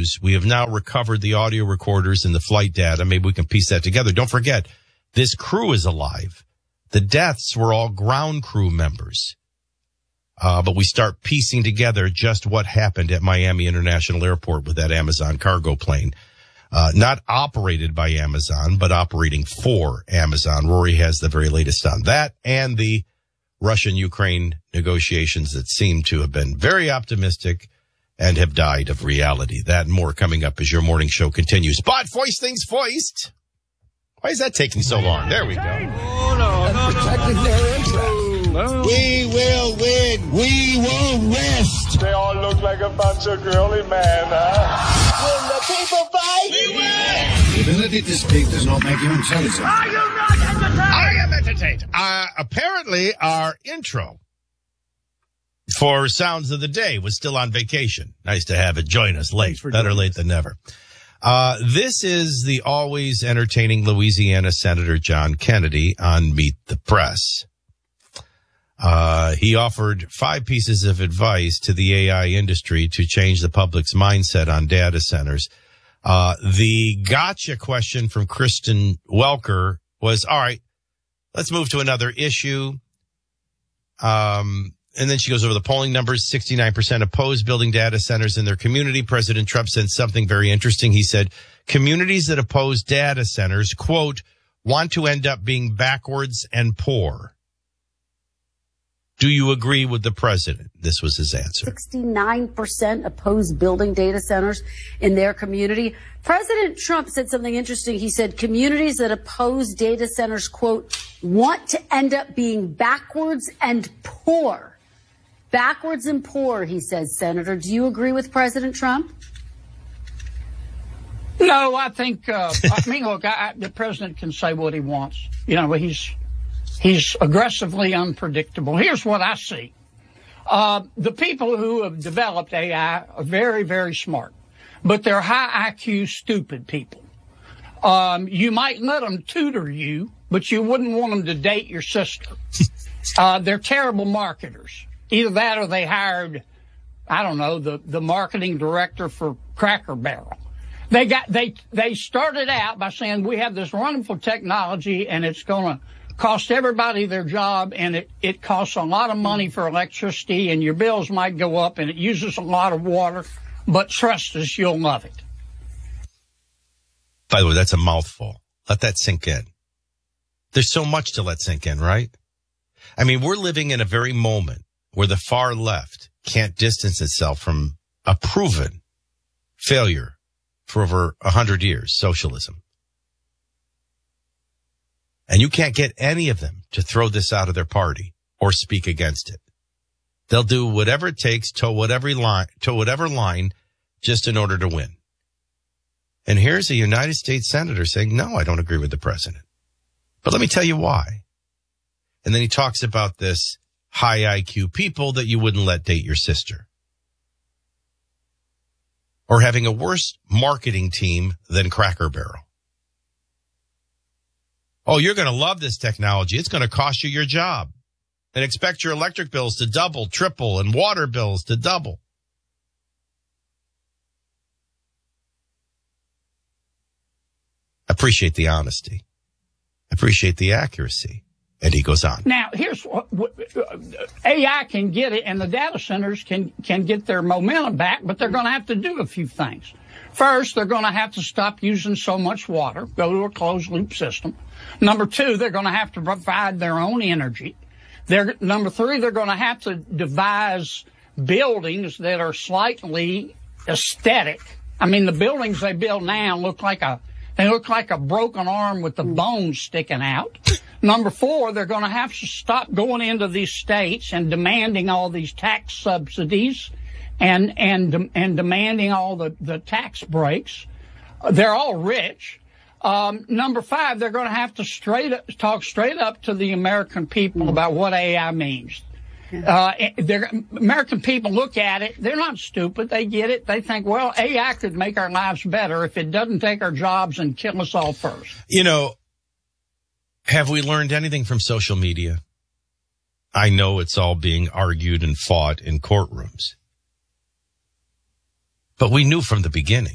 issues. We have now recovered the audio recorders and the flight data. Maybe we can piece that together. Don't forget, this crew is alive. The deaths were all ground crew members. But we start piecing together just what happened at Miami International Airport with that Amazon cargo plane. Not operated by Amazon, but operating for Amazon. Rory has the very latest on that and the Russian-Ukraine negotiations that seem to have been very optimistic and have died of reality. That and more coming up as your morning show continues. But Foist things foist. Why is that taking so long? There we go. Oh, no. Protecting their interests. No. We will win. We won't rest. They all look like a bunch of girly men, huh? When the people fight, we win. The ability to speak does not make you intelligent. Are you not entertained? I am entertained. Apparently, our intro for Sounds of the Day was still on vacation. Nice to have it join us late. Better late than never. This is the always entertaining Louisiana Senator John Kennedy on Meet the Press. He offered 5 pieces of advice to the AI industry to change the public's mindset on data centers. The gotcha question from Kristen Welker was, all right, let's move to another issue. And then she goes over the polling numbers. 69% oppose building data centers in their community. President Trump said something very interesting. He said, communities that oppose data centers, quote, want to end up being backwards and poor. Do you agree with the president? This was his answer. 69% oppose building data centers in their community. President Trump said something interesting. He said communities that oppose data centers, quote, want to end up being backwards and poor. Backwards and poor, he says, Senator. Do you agree with President Trump? No, I think, look, the president can say what he wants. You know, he's aggressively unpredictable. Here's what I see. The people who have developed AI are very, very smart, but they're high IQ, stupid people. You might let them tutor you, but you wouldn't want them to date your sister. They're terrible marketers. Either that or they hired, I don't know, the marketing director for Cracker Barrel. They started out by saying, we have this wonderful technology and it's going to cost everybody their job, and it costs a lot of money for electricity, and your bills might go up, and it uses a lot of water, but trust us, you'll love it. By the way, that's a mouthful. Let that sink in. There's so much to let sink in, right? I mean, we're living in a very moment where the far left can't distance itself from a proven failure for over 100 years, socialism. And you can't get any of them to throw this out of their party or speak against it. They'll do whatever it takes, toe whatever line, just in order to win. And here's a United States senator saying, no, I don't agree with the president. But let me tell you why. And then he talks about this high IQ people that you wouldn't let date your sister. Or having a worse marketing team than Cracker Barrel. Oh, you're going to love this technology. It's going to cost you your job. And expect your electric bills to double, triple, and water bills to double. Appreciate the honesty. Appreciate the accuracy. And he goes on. Now, here's what AI can get it, and the data centers can get their momentum back, but they're going to have to do a few things. First, they're going to have to stop using so much water, go to a closed-loop system. Number 2, they're going to have to provide their own energy. Number 3, they're going to have to devise buildings that are slightly aesthetic. I mean, the buildings they build now look like a broken arm with the bones sticking out. Number 4, they're going to have to stop going into these states and demanding all these tax subsidies and demanding all the tax breaks. They're all rich. Number 5, they're going to have to talk straight up to the American people about what AI means. American people look at it. They're not stupid. They get it. They think, well, AI could make our lives better if it doesn't take our jobs and kill us all first. You know, have we learned anything from social media? I know it's all being argued and fought in courtrooms. But we knew from the beginning